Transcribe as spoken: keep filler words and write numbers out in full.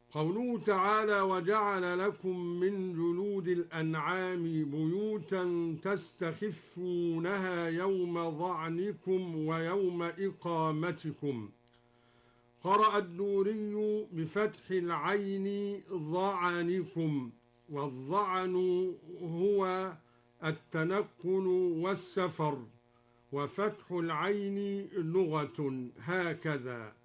قوله تعالى: وجعل لكم من جلود الأنعام بيوتا تستخفونها يوم ظعنكم ويوم إقامتكم. قرأ الدوري بفتح العين ظعنكم، والظعن هو التنقل والسفر، وفتح العين لغة هكذا.